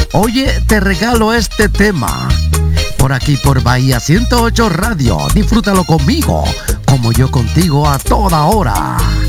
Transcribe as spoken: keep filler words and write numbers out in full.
Oye, te regalo este tema. Por aquí, por Bahía ciento ocho Radio. Disfrútalo conmigo, como yo contigo a toda hora.